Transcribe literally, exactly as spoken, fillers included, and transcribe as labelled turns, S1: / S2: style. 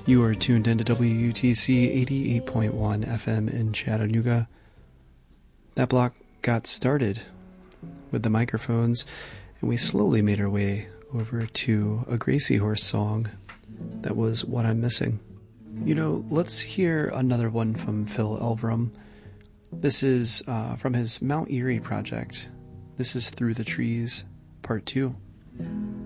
S1: You are tuned into W U T C eighty-eight point one F M in Chattanooga. That block got started with the microphones, and we slowly made our way over to a Gracie Horse song. That was What I'm Missing. You know, let's hear another one from Phil Elverum. This is uh, from his Mount Erie project. This is Through the Trees, Part two.